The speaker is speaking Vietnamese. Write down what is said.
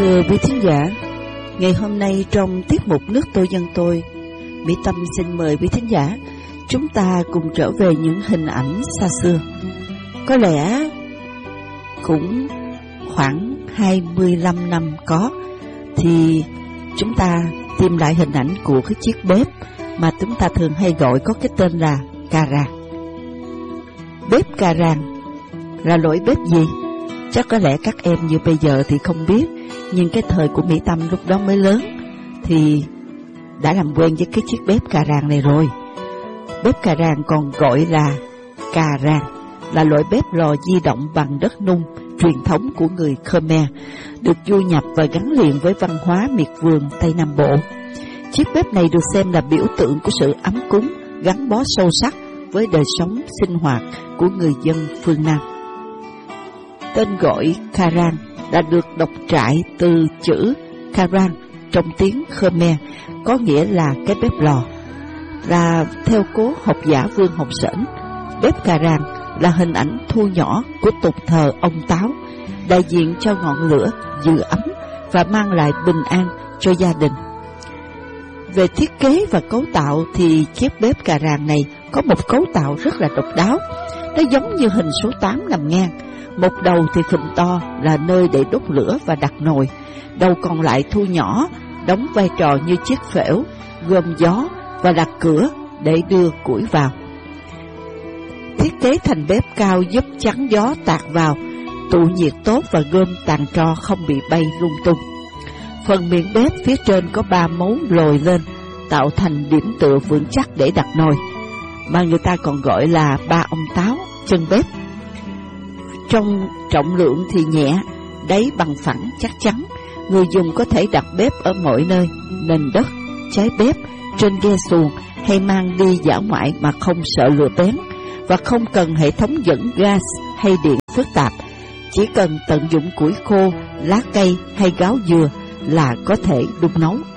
Thưa quý thính giả, ngày hôm nay trong tiết mục Nước Tôi Dân Tôi, Mỹ Tâm xin mời quý thính giả chúng ta cùng trở về những hình ảnh xa xưa. Có lẽ cũng khoảng 25 năm có, thì chúng ta tìm lại hình ảnh của cái chiếc bếp mà chúng ta thường hay gọi có cái tên là cà ràng. Bếp cà ràng là loại bếp gì? Chắc có lẽ các em như bây giờ thì không biết, nhưng cái thời của Mỹ Tâm lúc đó mới lớn thì đã làm quen với cái chiếc bếp cà ràng này rồi. Bếp cà ràng còn gọi là cà ràng, là loại bếp lò di động bằng đất nung truyền thống của người Khmer, được du nhập và gắn liền với văn hóa miệt vườn Tây Nam Bộ. Chiếc bếp này được xem là biểu tượng của sự ấm cúng, gắn bó sâu sắc với đời sống sinh hoạt của người dân phương Nam. Tên gọi Karang đã được đọc trại từ chữ Karang trong tiếng Khmer, có nghĩa là cái bếp lò. Là theo cố học giả Vương Học Sển, bếp Karang là hình ảnh thu nhỏ của tục thờ ông Táo, đại diện cho ngọn lửa giữ ấm và mang lại bình an cho gia đình. Về thiết kế và cấu tạo thì chiếc bếp cà ràng này có một cấu tạo rất là độc đáo. Nó giống như hình số 8 nằm ngang. Một đầu thì phình to là nơi để đốt lửa và đặt nồi, đầu còn lại thu nhỏ, đóng vai trò như chiếc phễu, gom gió và đặt cửa để đưa củi vào. Thiết kế thành bếp cao giúp chắn gió tạt vào, tụ nhiệt tốt và gom tàn tro không bị bay lung tung. Phần miệng bếp phía trên có 3 mấu lồi lên, tạo thành điểm tựa vững chắc để đặt nồi, mà người ta còn gọi là 3 ông Táo chân bếp. Trong trọng lượng thì nhẹ, đáy bằng phẳng chắc chắn. Người dùng có thể đặt bếp ở mọi nơi, nền đất, trái bếp, trên ghe xuồng hay mang đi dã ngoại mà không sợ lửa bén, và không cần hệ thống dẫn gas hay điện phức tạp. Chỉ cần tận dụng củi khô, lá cây hay gáo dừa là có thể đun nấu.